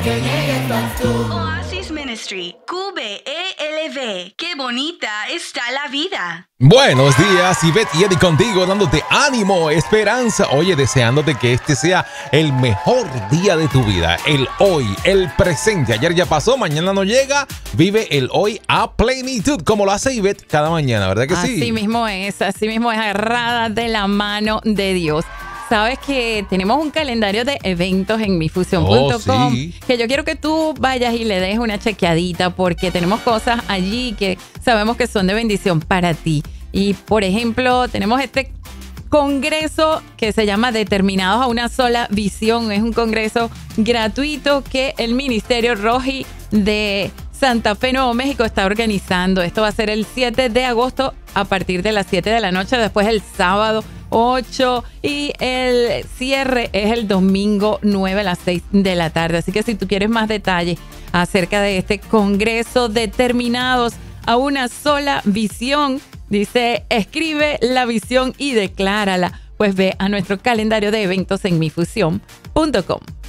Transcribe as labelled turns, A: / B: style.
A: Que llegues tú.
B: Oasis Ministry, QBELV. Qué bonita está la vida.
C: Buenos días, Ivette y Eddie contigo, dándote ánimo, esperanza. Oye, deseándote que este sea el mejor día de tu vida. El hoy, el presente. Ayer ya pasó, mañana no llega. Vive el hoy a plenitud, como lo hace Ivette cada mañana, ¿verdad que sí?
D: Así mismo es, agarrada de la mano de Dios. Sabes que tenemos un calendario de eventos en mifusión.com que yo quiero que tú vayas y le des una chequeadita porque tenemos cosas allí que sabemos que son de bendición para ti. Y por ejemplo, tenemos este congreso que se llama Determinados a una sola visión. Es un congreso gratuito que el Ministerio Roji de Santa Fe, Nuevo México está organizando. Esto va a ser el 7 de agosto a partir de las 7 de la noche, después el sábado 8 y el cierre es el domingo 9 a las 6 de la tarde. Así que si tú quieres más detalles acerca de este congreso Determinados a una sola visión, dice, escribe la visión y declárala. Pues ve a nuestro calendario de eventos en mifusión.com.